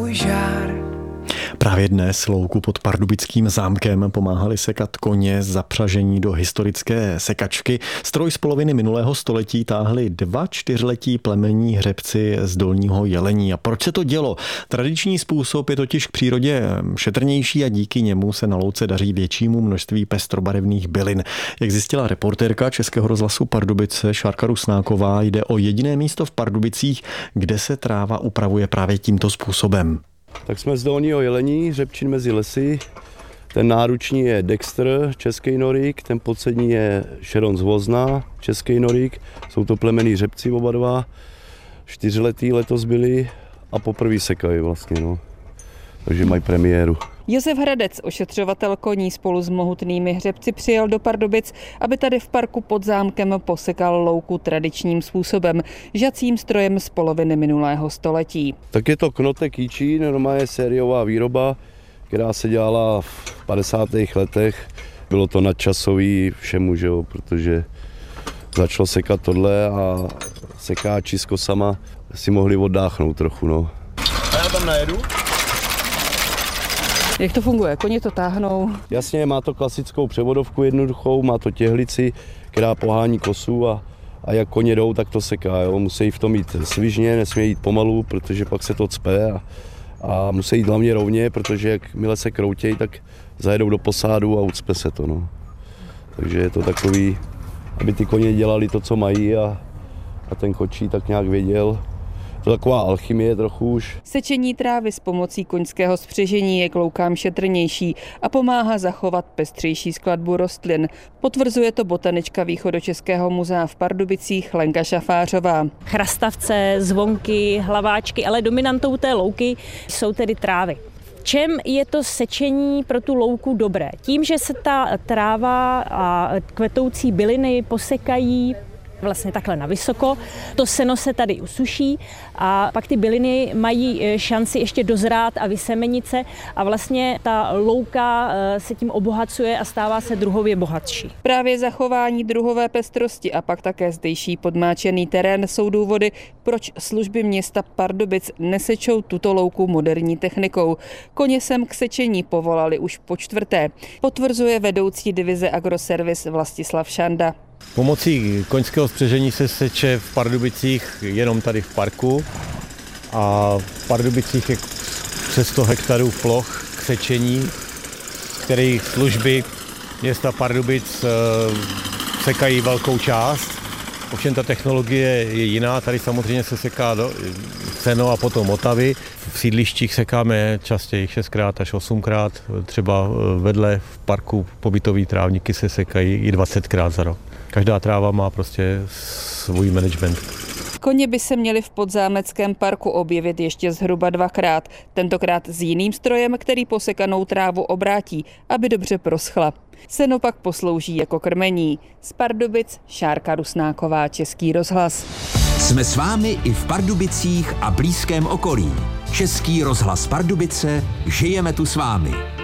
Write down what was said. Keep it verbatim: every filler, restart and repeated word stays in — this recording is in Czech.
tvůj žár. Právě dnes louku pod pardubickým zámkem pomáhali sekat koně zapřažení do historické sekačky. Stroj z poloviny minulého století táhli dva čtyřletí plemenní hřebci z Dolního Jelení. A proč se to dělo? Tradiční způsob je totiž k přírodě šetrnější a díky němu se na louce daří většímu množství pestrobarevných bylin. Jak zjistila reportérka Českého rozhlasu Pardubice Šárka Rusnáková, jde o jediné místo v Pardubicích, kde se tráva upravuje právě tímto způsobem. Tak jsme z Dolního Jelení, hřebčin mezi lesy. Ten náruční je Dexter, český norík, ten podsední je Sharon z Vozna, český norík. Jsou to plemenní hřebci oba dva, čtyřletý letos byli a poprvé sekají vlastně, no. Takže mají premiéru. Josef Hradec, ošetřovatel koní, spolu s mohutnými hřebci přijel do Pardubic, aby tady v parku pod zámkem posekal louku tradičním způsobem, žacím strojem z poloviny minulého století. Tak je to Knotek Jíčín, normálně sériová výroba, která se dělala v padesátých letech. Bylo to nadčasový všemu, že jo, protože začalo sekat tohle a sekáči s kosama si mohli oddáchnout trochu, no. A já tam najedu? Jak to funguje? Koně to táhnou? Jasně, má to klasickou převodovku jednoduchou, má to těhlici, která pohání kosu a, a jak koně jdou, tak to seká. Jo. Musí v tom jít svižně, nesmí jít pomalu, protože pak se to cpe a, a musí jít hlavně rovně, protože jakmile se kroutějí, tak zajedou do posádu a ucpe se to. No. Takže je to takový, aby ty koně dělali to, co mají a, a ten kočí tak nějak věděl. To je taková alchymie trochu už. Sečení trávy s pomocí koňského spřežení je k loukám šetrnější a pomáhá zachovat pestřejší skladbu rostlin. Potvrzuje to botanička Východočeského muzea v Pardubicích Lenka Šafářová. Chrastavce, zvonky, hlaváčky, ale dominantou té louky jsou tedy trávy. Čem je to sečení pro tu louku dobré? Tím, že se ta tráva a kvetoucí byliny posekají vlastně takhle na vysoko. To seno se tady usuší a pak ty byliny mají šanci ještě dozrát a vysemenit se a vlastně ta louka se tím obohacuje a stává se druhově bohatší. Právě zachování druhové pestrosti a pak také zdejší podmáčený terén jsou důvody, proč služby města Pardubic nesečou tuto louku moderní technikou. Koně sem k sečení povolali už po čtvrté, potvrzuje vedoucí divize Agroservice Vlastislav Šanda. Pomocí koňského spřežení se seče v Pardubicích jenom tady v parku a v Pardubicích je přes sto hektarů ploch k sečení, z kterých služby města Pardubic sekají velkou část. Ovšem ta technologie je jiná, tady samozřejmě se seká seno a potom otavy. V sídlištích sekáme častěji šestkrát až osmkrát, třeba vedle v parku pobytový trávníky se sekají i dvacetkrát za rok. Každá tráva má prostě svůj management. Koně by se měli v podzámeckém parku objevit ještě zhruba dvakrát, tentokrát s jiným strojem, který posekanou trávu obrátí, aby dobře proschla. Seno pak poslouží jako krmení. Z Pardubic Šárka Rusnáková, Český rozhlas. Jsme s vámi i v Pardubicích a blízkém okolí. Český rozhlas Pardubice, žijeme tu s vámi.